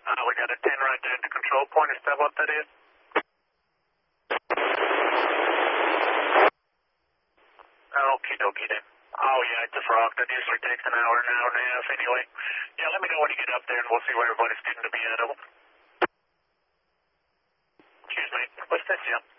We got a 10 right there at the control point. Is that what that is? Okie dokie then. Oh yeah, it's a frog. That usually takes an hour and a half anyway. Yeah, let me know when you get up there and we'll see where everybody's getting to be at. Cheers, mate. What's that, Jim?